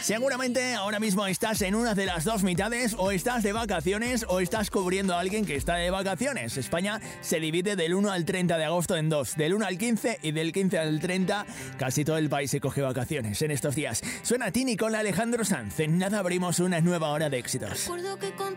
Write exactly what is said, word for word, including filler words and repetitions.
Seguramente ahora mismo estás en una de las dos mitades, o estás de vacaciones o estás cubriendo a alguien que está de vacaciones. España se divide del uno al treinta de agosto en dos, del uno al quince, y del quince al treinta casi todo el país se coge vacaciones en estos días. Suena Tini con Alejandro Sanz. En nada abrimos una nueva hora de éxitos. Recuerdo que con